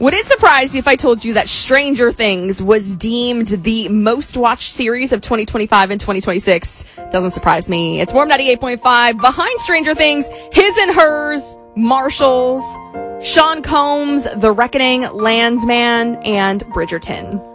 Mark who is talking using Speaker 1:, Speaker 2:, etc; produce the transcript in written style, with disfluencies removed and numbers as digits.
Speaker 1: Would it surprise you if I told you that Stranger Things was deemed the most watched series of 2025 and 2026? Doesn't surprise me. It's Warm 98.5. Behind Stranger Things, His and Hers, Marshalls, Sean Combs, The Reckoning, Landman, and Bridgerton.